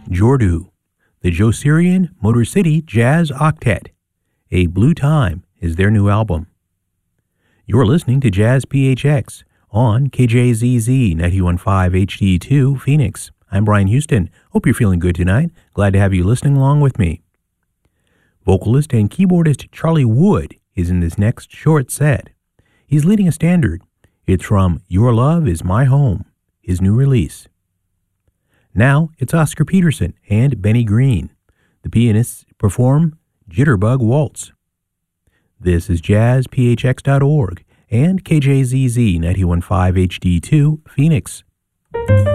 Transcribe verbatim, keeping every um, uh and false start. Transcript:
Jordu, the Josirian Motor City Jazz Octet. A Blue Time is their new album. You're listening to Jazz P H X on K J Z Z ninety-one point five H D two Phoenix. I'm Brian Houston. Hope you're feeling good tonight. Glad to have you listening along with me. Vocalist and keyboardist Charlie Wood is in this next short set. He's leading a standard. It's from Your Love Is My Home, his new release. Now it's Oscar Peterson and Benny Green. The pianists perform Jitterbug Waltz. This is jazz p h x dot org and K J Z Z ninety-one point five H D two Phoenix.